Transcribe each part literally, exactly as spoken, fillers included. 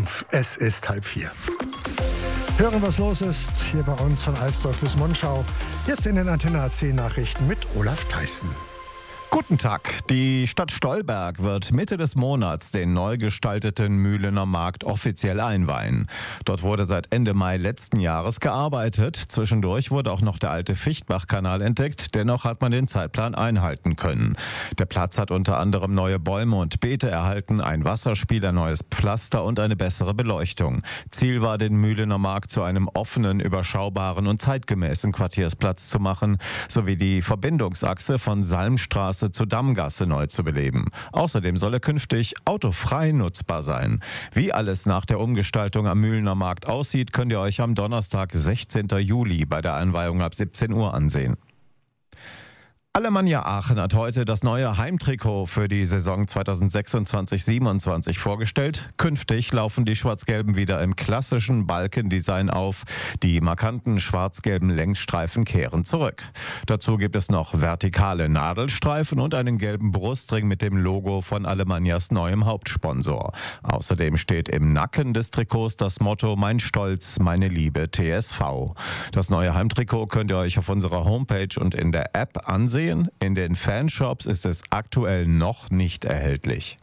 fünf. Es ist halb vier. Hören, was los ist, hier bei uns von Alsdorf bis Monschau. Jetzt in den Antenne A C Nachrichten mit Olaf Theissen. Guten Tag. Die Stadt Stolberg wird Mitte des Monats den neu gestalteten Mühlener Markt offiziell einweihen. Dort wurde seit Ende Mai letzten Jahres gearbeitet. Zwischendurch wurde auch noch der alte Fichtbach-Kanal entdeckt. Dennoch hat man den Zeitplan einhalten können. Der Platz hat unter anderem neue Bäume und Beete erhalten, ein Wasserspiel, ein neues Pflaster und eine bessere Beleuchtung. Ziel war, den Mühlener Markt zu einem offenen, überschaubaren und zeitgemäßen Quartiersplatz zu machen, sowie die Verbindungsachse von Salmstraße zu Dammgasse neu zu beleben. Außerdem soll er künftig autofrei nutzbar sein. Wie alles nach der Umgestaltung am Mühlener Markt aussieht, könnt ihr euch am Donnerstag, sechzehnten Juli bei der Einweihung ab siebzehn Uhr ansehen. Alemannia Aachen hat heute das neue Heimtrikot für die Saison zweitausendsechsundzwanzig siebenundzwanzig vorgestellt. Künftig laufen die Schwarz-Gelben wieder im klassischen Balkendesign auf. Die markanten schwarz-gelben Längsstreifen kehren zurück. Dazu gibt es noch vertikale Nadelstreifen und einen gelben Brustring mit dem Logo von Alemannias neuem Hauptsponsor. Außerdem steht im Nacken des Trikots das Motto „Mein Stolz, meine Liebe T S V". Das neue Heimtrikot könnt ihr euch auf unserer Homepage und in der App ansehen. In den Fanshops ist es aktuell noch nicht erhältlich.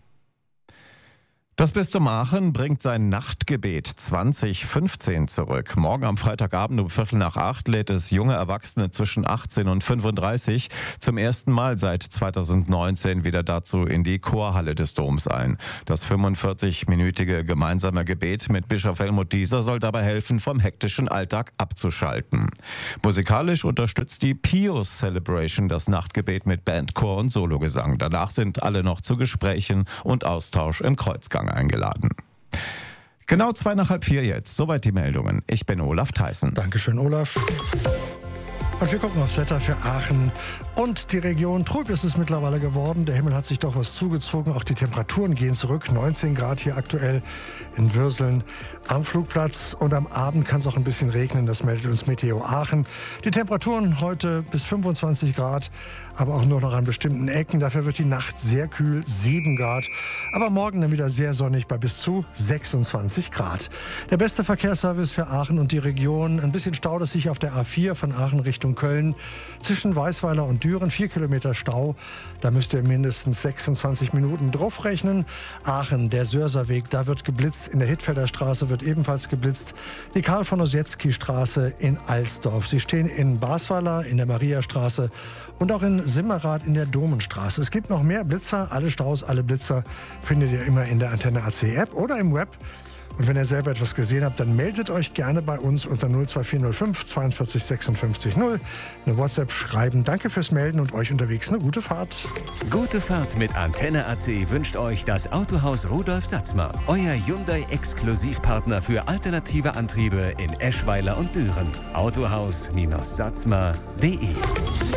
Das Bistum Aachen bringt sein Nachtgebet zwanzig fünfzehn zurück. Morgen am Freitagabend um Viertel nach acht lädt es junge Erwachsene zwischen achtzehn und fünfunddreißig zum ersten Mal seit zweitausendneunzehn wieder dazu in die Chorhalle des Doms ein. Das fünfundvierzig-minütige gemeinsame Gebet mit Bischof Helmut Dieser soll dabei helfen, vom hektischen Alltag abzuschalten. Musikalisch unterstützt die Pius Celebration das Nachtgebet mit Band, Chor und Sologesang. Danach sind alle noch zu Gesprächen und Austausch im Kreuzgang eingeladen. Genau zwei nach halb vier jetzt. Soweit die Meldungen. Ich bin Olaf Theissen. Dankeschön, Olaf. Und wir gucken aufs Wetter für Aachen und die Region. Trüb ist es mittlerweile geworden. Der Himmel hat sich doch was zugezogen. Auch die Temperaturen gehen zurück. neunzehn Grad hier aktuell in Würseln am Flugplatz. Und am Abend kann es auch ein bisschen regnen. Das meldet uns Meteo Aachen. Die Temperaturen heute bis fünfundzwanzig Grad, aber auch nur noch an bestimmten Ecken. Dafür wird die Nacht sehr kühl, sieben Grad. Aber morgen dann wieder sehr sonnig bei bis zu sechsundzwanzig Grad. Der beste Verkehrsservice für Aachen und die Region. Ein bisschen staut es sich auf der A vier von Aachen Richtung Köln. Zwischen Weißweiler und Düren vier Kilometer Stau. Da müsst ihr mindestens sechsundzwanzig Minuten drauf rechnen. Aachen, der Sörserweg, da wird geblitzt. In der Hittfelder Straße wird ebenfalls geblitzt. Die Karl-von-Ossietzky-Straße in Alsdorf. Sie stehen in Basweiler, in der Mariastraße und auch in Simmerath in der Domenstraße. Es gibt noch mehr Blitzer. Alle Staus, alle Blitzer findet ihr immer in der Antenne A C App oder im Web. Und wenn ihr selber etwas gesehen habt, dann meldet euch gerne bei uns unter null zwei vier null fünf zweiundvierzig sechsundfünfzig null. Eine WhatsApp schreiben. Danke fürs Melden und euch unterwegs eine gute Fahrt. Gute Fahrt mit Antenne A C wünscht euch das Autohaus Rudolf Satzmer. Euer Hyundai-Exklusivpartner für alternative Antriebe in Eschweiler und Düren. autohaus Bindestrich satzmer punkt de